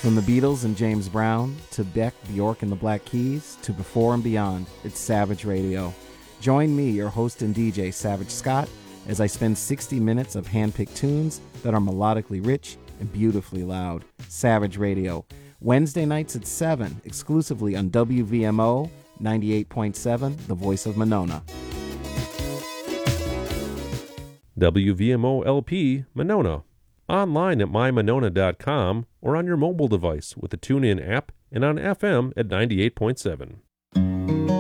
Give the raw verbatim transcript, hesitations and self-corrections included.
From the Beatles and James Brown, to Beck, Bjork and the Black Keys, to Before and Beyond, it's Savage Radio. Join me, your host and D J, Savage Scott, as I spend sixty minutes of hand-picked tunes that are melodically rich and beautifully loud. Savage Radio. Wednesday nights at seven, exclusively on W V M O ninety-eight point seven, The Voice of Monona. W V M O L P, Monona. Online at my monona dot com or on your mobile device with the TuneIn app and on F M at ninety-eight point seven.